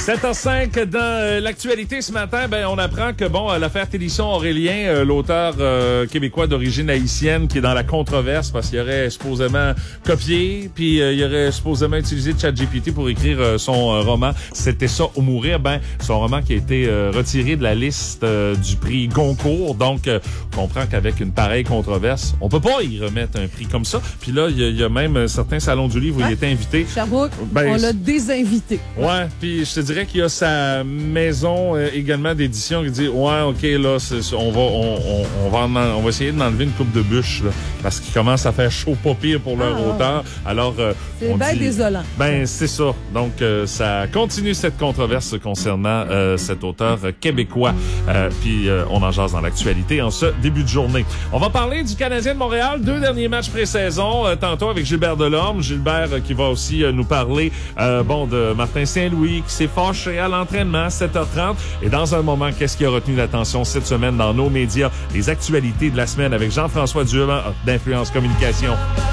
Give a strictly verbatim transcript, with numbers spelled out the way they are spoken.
sept heures cinq dans euh, l'actualité ce matin, ben on apprend que bon, euh, l'affaire Télisson Aurélien, euh, l'auteur euh, québécois d'origine haïtienne qui est dans la controverse parce qu'il aurait supposément copié, puis euh, il aurait supposément utilisé ChatGPT pour écrire euh, son euh, roman. C'était ça ou mourir. Ben son roman qui a été euh, retiré de la liste euh, du prix Goncourt. Donc euh, on comprend qu'avec une pareille controverse, on peut pas y remettre un prix comme ça. Puis là, il y, y a même certains salons du livre où ouais. il était invité. Sherbrooke, ben, on l'a désinvité. Ouais, puis je te dirais qu'il y a sa maison euh, également d'édition qui dit ouais, ok là, c'est, on va on, on, on va en, on va essayer d'enlever une coupe de bûche là, parce qu'il commence à faire chaud pas pire pour leur ah, auteur. Alors euh, c'est bien désolant. Ben c'est ça. Donc euh, ça continue cette controverse concernant euh, cet auteur québécois. Euh, puis euh, on en jase dans l'actualité en ce début de journée. On va parler du Canadien de Montréal, deux derniers matchs pré-saison euh, tantôt avec Gilbert Delorme, Gilbert euh, qui va aussi euh, nous parler euh, bon de Martin Saint-Louis qui s'est fâché à l'entraînement, sept heures trente. Et dans un moment, qu'est-ce qui a retenu l'attention cette semaine dans nos médias? Les actualités de la semaine avec Jean-François Dumas d'Influence Communication.